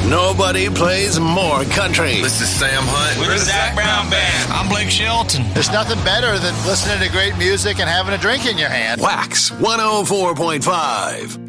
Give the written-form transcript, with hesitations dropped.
Nobody plays more country. This is Sam Hunt. We're the Zach Brown Band. I'm Blake Shelton. There's nothing better than listening to great music and having a drink in your hand. Wax 104.5.